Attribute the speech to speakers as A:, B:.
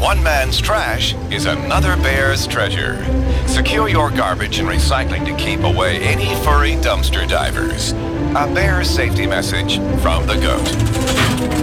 A: One man's trash is another bear's treasure. Secure your garbage and recycling to keep away any furry dumpster divers. A bear safety message from the GOAT.